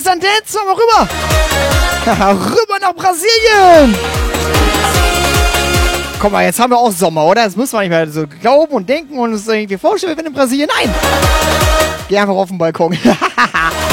San Dance, mal rüber. Rüber nach Brasilien. Guck mal, jetzt haben wir auch Sommer, oder? Das muss man nicht mehr so glauben und denken und uns irgendwie vorstellen, wir sind in Brasilien. Nein! Geh einfach auf den Balkon.